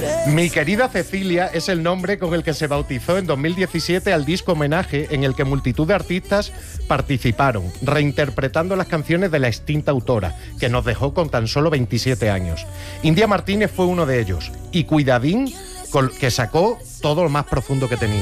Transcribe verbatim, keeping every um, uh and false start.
Mi querida Cecilia es el nombre con el que se bautizó en dos mil diecisiete al disco homenaje en el que multitud de artistas participaron, reinterpretando las canciones de la extinta autora, que nos dejó con tan solo veintisiete años. India Martínez fue uno de ellos, y cuidadín, con que sacó todo lo más profundo que tenía.